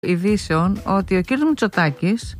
ειδήσεων ότι ο κύριος Μητσοτάκης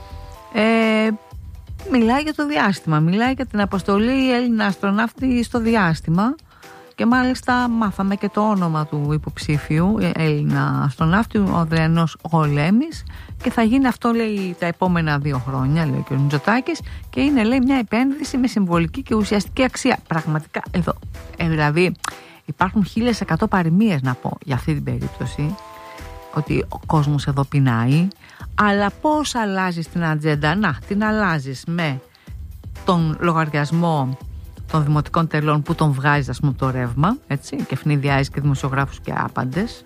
μιλάει για το διάστημα, μιλάει για την αποστολή Έλληνα αστροναύτη στο διάστημα και μάλιστα μάθαμε και το όνομα του υποψήφιου Έλληνα αστροναύτη, ο Ανδριανός Γολέμης, και θα γίνει αυτό, λέει, τα επόμενα 2 χρόνια, λέει ο κ. Μητσοτάκης, και είναι, λέει, μια επένδυση με συμβολική και ουσιαστική αξία. Πραγματικά εδώ, δηλαδή υπάρχουν 1100 παροιμίες να πω για αυτή την περίπτωση, ότι ο κόσμος εδώ πεινάει, αλλά πώς αλλάζεις την ατζέντα? Να, την αλλάζεις με τον λογαριασμό των δημοτικών τελών που τον βγάζεις, ας πούμε, από το ρεύμα, έτσι, και ευνηδιάζεις και δημοσιογράφους και άπαντες.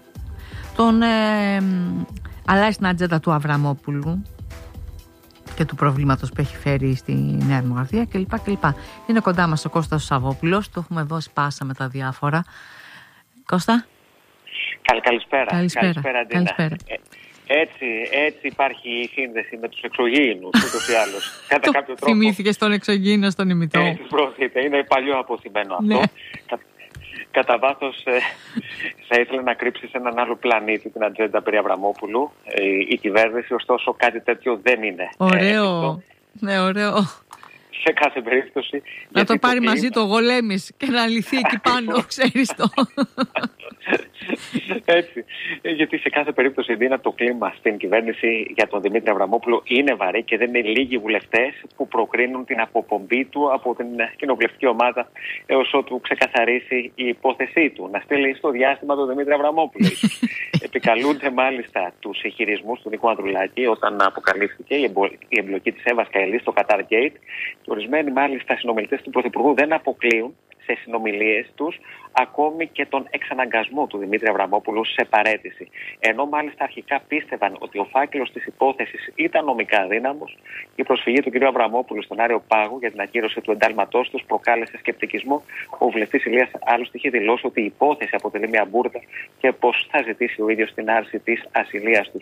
Αλλάζεις την ατζέντα του Αβραμόπουλου και του προβλήματος που έχει φέρει στη Νέα Δημοκρατία κλπ. Είναι κοντά μας ο Κώστας Σαββόπουλος, το έχουμε δώσει πάσα με τα διάφορα. Κώστα. Καλησπέρα. Καλησπέρα. Έτσι υπάρχει η σύνδεση με τους εξωγήινους, ούτως ή άλλως. Κατά κάποιο τρόπο. Θυμήθηκες τον εξωγήινο στον ημιτό. Έτσι πρόκειται. Είναι παλιό αποθυμένο αυτό. Ναι. Κατά βάθος θα ήθελε να κρύψει σε έναν άλλο πλανήτη την ατζέντα περί Αβραμόπουλου η κυβέρνηση, ωστόσο κάτι τέτοιο δεν είναι. Ωραίο. Ναι, ωραίο. Σε κάθε περίπτωση. Να το πάρει μαζί το Γολέμης και να λυθεί εκεί πάνω, ξέρεις το. Έτσι. Γιατί σε κάθε περίπτωση, Ντίνα, το κλίμα στην κυβέρνηση για τον Δημήτρη Αβραμόπουλο είναι βαρύ και δεν είναι λίγοι βουλευτές που προκρίνουν την αποπομπή του από την κοινοβουλευτική ομάδα έως ότου ξεκαθαρίσει η υπόθεσή του. Να στείλει στο διάστημα τον Δημήτρη Αβραμόπουλο. Επικαλούνται μάλιστα τους χειρισμούς του Νίκου Ανδρουλάκη όταν αποκαλύφθηκε η εμπλοκή της Εύας Καηλής στο Qatar Gate. Και ορισμένοι μάλιστα συνομιλητές του Πρωθυπουργού δεν αποκλείουν σε συνομιλίες τους ακόμη και τον εξαναγκασμό του Δημήτρη Αβραμόπουλου σε παραίτηση. Ενώ μάλιστα αρχικά πίστευαν ότι ο φάκελος της υπόθεσης ήταν νομικά αδύναμος, η προσφυγή του κ. Αβραμόπουλου στον Άριο Πάγο για την ακύρωση του εντάλματός τους προκάλεσε σκεπτικισμό. Ο βουλευτής Ηλίας άλλωστε είχε δηλώσει ότι η υπόθεση αποτελεί μια μπουρδα και πως θα ζητήσει ο ίδιος την άρση της ασυλίας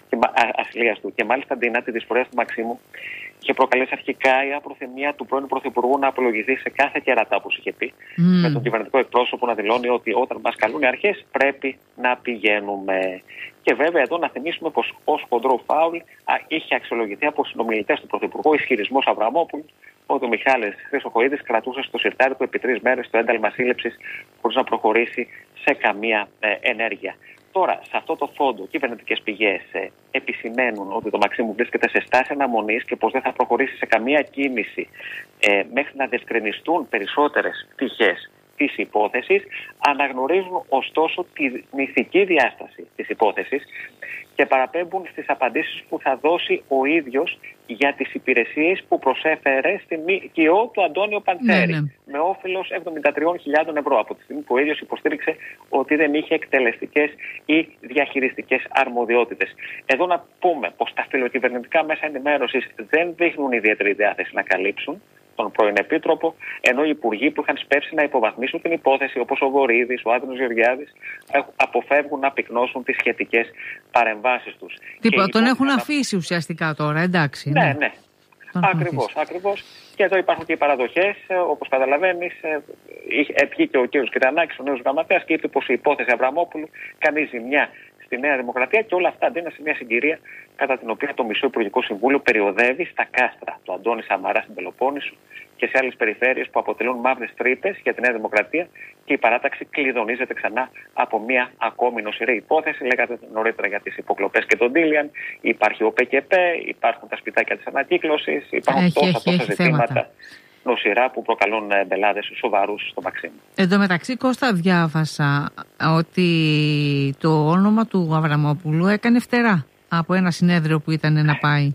του. Και μάλιστα την τη δυσφορία του Μαξίμου είχε προκαλέσει αρχικά η απροθυμία του πρώην Πρωθυπουργού να απολογηθεί σε κάθε κερατά που είχε πει, με τον κυβερνητικό εκπρόσωπο να δηλώνει ότι όταν μας καλούν οι αρχές πρέπει να πηγαίνουμε. Και βέβαια εδώ να θυμίσουμε πως ως χοντρό φάουλ είχε αξιολογηθεί από συνομιλητές του Πρωθυπουργού ισχυρισμός Αβραμόπουλου ότι ο Μιχάλης Χρυσοχοΐδης κρατούσε στο σιρτάρι του επί 3 μέρες το ένταλμα σύλληψης χωρίς να προχωρήσει σε καμία ενέργεια. Τώρα, σε αυτό το φόντο, κυβερνητικές πηγές επισημαίνουν ότι το Μαξίμου βρίσκεται σε στάση αναμονής και πως δεν θα προχωρήσει σε καμία κίνηση μέχρι να διευκρινιστούν περισσότερες πτυχές της υπόθεσης. Αναγνωρίζουν ωστόσο την ηθική διάσταση της υπόθεσης και παραπέμπουν στις απαντήσεις που θα δώσει ο ίδιος για τις υπηρεσίες που προσέφερε στη ΜΚΟ του Αντώνιο Παντσέρη, με όφελος 73.000 ευρώ, από τη στιγμή που ο ίδιος υποστήριξε ότι δεν είχε εκτελεστικές ή διαχειριστικές αρμοδιότητες. Εδώ να πούμε πως τα φιλοκυβερνητικά μέσα ενημέρωσης δεν δείχνουν ιδιαίτερη διάθεση να καλύψουν τον πρώην Επίτροπο, ενώ οι υπουργοί που είχαν σπεύσει να υποβαθμίσουν την υπόθεση, όπως ο Βορίδης, ο Άδωνος Γεωργιάδης, αποφεύγουν να πυκνώσουν τις σχετικές παρεμβάσεις τους. Τίποτα, τον έχουν αφήσει ουσιαστικά τώρα, εντάξει. Ναι. Ακριβώς. Και εδώ υπάρχουν και οι παραδοχές, όπως καταλαβαίνεις. Βγήκε ο κύριος Κυρανάκης, ο νέος γραμματέας, και είπε πως η υπόθεση Αβραμόπουλου κάνει ζημιά στη Νέα Δημοκρατία και όλα αυτά αντίνουν σε μια συγκυρία κατά την οποία το μισό Υπουργικό Συμβούλιο περιοδεύει στα κάστρα του Αντώνη Σαμαρά στην Πελοπόννησο και σε άλλες περιφέρειες που αποτελούν μαύρες τρύπες για τη Νέα Δημοκρατία, και η παράταξη κλειδονίζεται ξανά από μια ακόμη νοσηρή υπόθεση. Λέγατε νωρίτερα για τις υποκλοπές και τον Τίλιαν. Υπάρχει ο ΠΚΠ, υπάρχουν τα σπιτάκια της ανακύκλωσης, υπάρχουν τόσα ζητήματα νοσηρά που προκαλούν μπελάδες σοβαρούς στο Μαξίμου. Εν τω μεταξύ, Κώστα, διάβασα ότι το όνομα του Αβραμόπουλου έκανε φτερά από ένα συνέδριο που ήταν να πάει.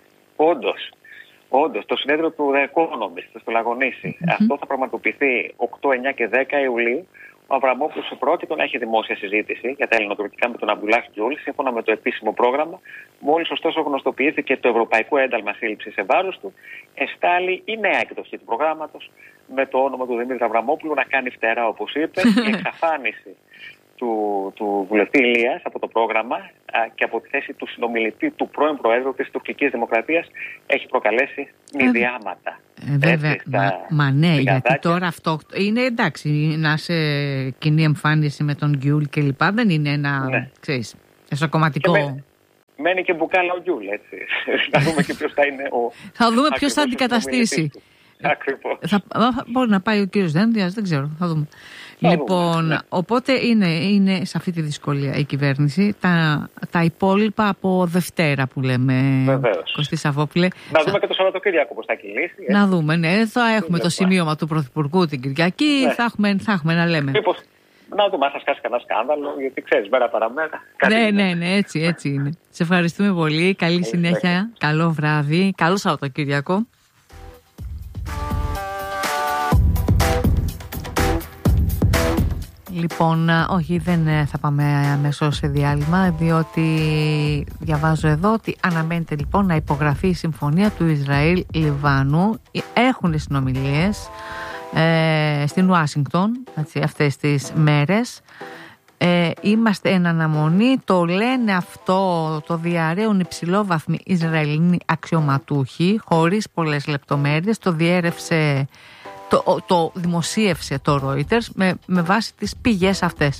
Όντως, το συνέδριο του The Economist στο Λαγονίσι. Αυτό θα πραγματοποιηθεί 8, 9 και 10 Ιουλίου. Ο Αβραμόπουλος πρόκειται να έχει δημόσια συζήτηση για τα ελληνοτουρκικά με τον Αμπτουλάχ Γκιούλ, σύμφωνα με το επίσημο πρόγραμμα. Μόλις ωστόσο γνωστοποιήθηκε το ευρωπαϊκό ένταλμα σύλληψης σε βάρος του, εστάλει η νέα εκδοχή του προγράμματος με το όνομα του Δημήτρη Αβραμόπουλου να κάνει φτερά, όπως είπε. Η εξαφάνιση του βουλευτή Ηλίας από το πρόγραμμα και από τη θέση του συνομιλητή του πρώην Προέδρου της τουρκικής Δημοκρατίας έχει προκαλέσει μηδιάματα. Βέβαια, μα ναι, γιατί τώρα αυτό είναι εντάξει, να σε κοινή εμφάνιση με τον Γκιούλ και λοιπά, δεν είναι ένα, ξέρεις, εσωκομματικό. μένει και μπουκάλα ο Γκιούλ, έτσι. Να δούμε και ποιος θα είναι ο... Θα δούμε ποιος θα αντικαταστήσει. Ακριβώς. Μπορεί να πάει ο κύριος Δένδιας, δεν ξέρω, θα δούμε. Λοιπόν, ναι. Οπότε είναι σε αυτή τη δυσκολία η κυβέρνηση. Τα υπόλοιπα από Δευτέρα που λέμε. Βεβαίως. Κωστή Σαββόπουλε. Να δούμε και το Σαββατοκύριακο πώς θα κυλήσει. Να δούμε, ναι. Θα έχουμε το σημείωμα του Πρωθυπουργού την Κυριακή. Ναι. Θα έχουμε να λέμε. Μήπως, να δούμε αν θα σκάσει κανένα σκάνδαλο, γιατί ξέρεις, μέρα παραμέρα. Ναι, έτσι είναι. Σε ευχαριστούμε πολύ. Καλή συνέχεια. Καλό βράδυ. Καλό Σαββατοκύριακο. Λοιπόν, όχι, δεν θα πάμε αμέσως σε διάλειμμα, διότι διαβάζω εδώ ότι αναμένεται λοιπόν να υπογραφεί η συμφωνία του Ισραήλ-Λιβάνου. Έχουν συνομιλίες στην Ουάσιγκτον αυτές τις μέρες. Είμαστε εν αναμονή, το λένε αυτό, το διαρρέουν υψηλόβαθμοι Ισραηλινοί αξιωματούχοι, χωρίς πολλές λεπτομέρειες. Το διέρευσε, το δημοσίευσε το Reuters με βάση τις πηγές αυτές.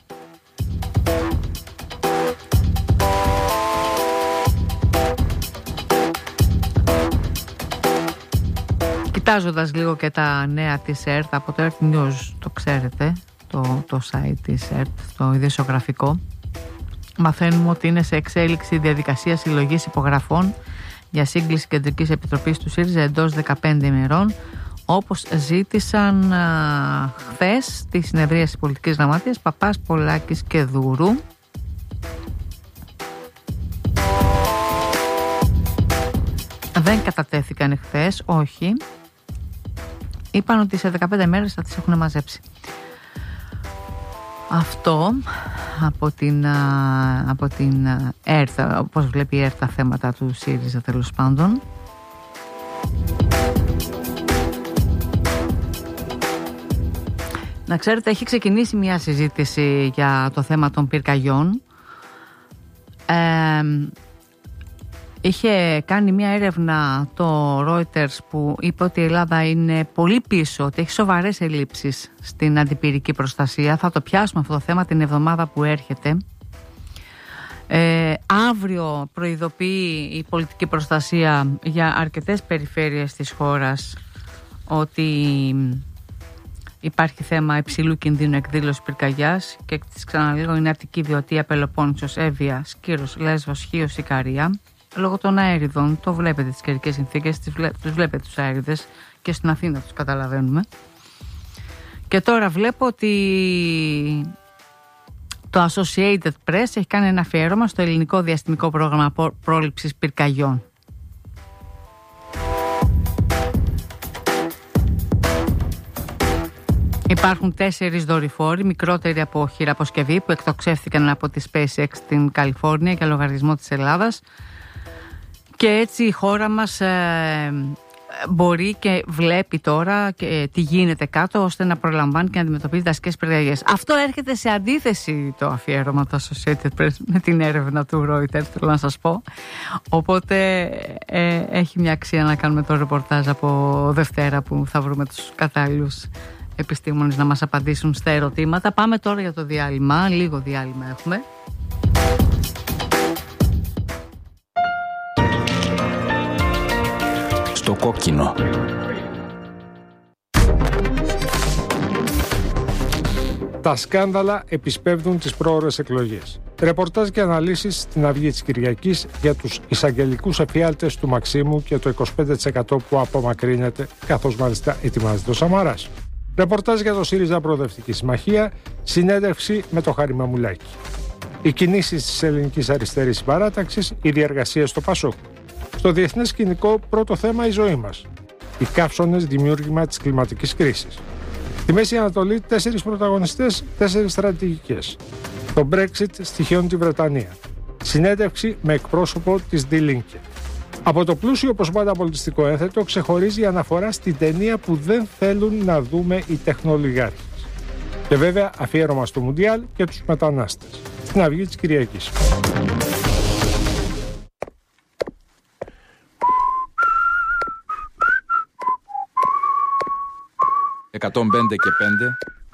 Κοιτάζοντας λίγο και τα νέα της ΕΡΤ από το ΕΡΤ News, το ξέρετε, το site της ΕΡΤ, το ειδησιογραφικό, μαθαίνουμε ότι είναι σε εξέλιξη η διαδικασία συλλογής υπογραφών για σύγκληση Κεντρικής Επιτροπής του ΣΥΡΙΖΑ εντός 15 ημερών, όπως ζήτησαν χθες στη συνεδρίαση πολιτικής γραμματείας Παπάς, Πολάκης και Δούρου. Δεν κατατέθηκαν χθες, όχι. Είπαν ότι σε 15 μέρες θα τις έχουν μαζέψει. Αυτό από την ΕΡΤ, όπως βλέπει η ΕΡΤ τα θέματα του ΣΥΡΙΖΑ, τέλος πάντων. Να ξέρετε, έχει ξεκινήσει μια συζήτηση για το θέμα των πυρκαγιών. Είχε κάνει μια έρευνα το Reuters που είπε ότι η Ελλάδα είναι πολύ πίσω, ότι έχει σοβαρές ελλείψεις στην αντιπυρική προστασία. Θα το πιάσουμε αυτό το θέμα την εβδομάδα που έρχεται. Αύριο προειδοποιεί η πολιτική προστασία για αρκετές περιφέρειες της χώρας ότι υπάρχει θέμα υψηλού κινδύνου εκδήλωσης πυρκαγιάς, και τις ξαναλέω, είναι Αττική, Βιωτία, Πελοπόννησος, Εύβοια, Σκύρος, Λέσβος, Χίος, Ικαρία. Λόγω των αέριδων, το βλέπετε τις καιρικές συνθήκες, τους βλέπετε τους αέριδες, και στην Αθήνα τους καταλαβαίνουμε. Και τώρα βλέπω ότι το Associated Press έχει κάνει ένα αφιέρωμα στο ελληνικό διαστημικό πρόγραμμα πρόληψης πυρκαγιών. Υπάρχουν 4 δορυφόροι, μικρότεροι από χειραποσκευή, που εκτοξεύθηκαν από τη SpaceX στην Καλιφόρνια για λογαριασμό της Ελλάδας. Και έτσι η χώρα μας μπορεί και βλέπει τώρα και τι γίνεται κάτω, ώστε να προλαμβάνει και να αντιμετωπίζει δασικές πυρκαγιές. Αυτό έρχεται σε αντίθεση, το αφιέρωμα του Associated Press, με την έρευνα του Reuters, θέλω να σας πω. Οπότε έχει μια αξία να κάνουμε το ρεπορτάζ από Δευτέρα, που θα βρούμε τους κατάλληλους επιστήμονες να μας απαντήσουν στα ερωτήματα. Πάμε τώρα για το διάλειμμα, λίγο διάλειμμα έχουμε. Στο κόκκινο. Τα σκάνδαλα επισπεύδουν τις πρόωρες εκλογές. Ρεπορτάζ και αναλύσεις στην Αυγή της Κυριακής για τους εισαγγελικούς εφιάλτες του Μαξίμου και το 25% που απομακρύνεται, καθώς μάλιστα ετοιμάζεται ο Σαμαράς. Ρεπορτάζ για το ΣΥΡΙΖΑ Προοδευτική Συμμαχία, συνέντευξη με το Χάρη Μαμουλάκη. Οι κινήσεις της ελληνικής αριστερής παράταξης, η διεργασία στο ΠΑΣΟΚ. Στο διεθνές σκηνικό, πρώτο θέμα η ζωή μας. Οι καύσωνες δημιούργημα της κλιματικής κρίσης. Στη Μέση Ανατολή, 4 πρωταγωνιστές, 4 στρατηγικές. Το Brexit στοιχειώνει τη Βρετανία. Συνέντευξη με εκπρόσωπο της Die Linke. Από το πλούσιο όπως πάντα πολιτιστικό ένθετο ξεχωρίζει η αναφορά στην ταινία που δεν θέλουν να δούμε οι τεχνολιγάρχες. Και βέβαια αφιέρωμα στο Μουντιάλ και τους μετανάστες. Στην Αυγή της Κυριακής. «105 και 5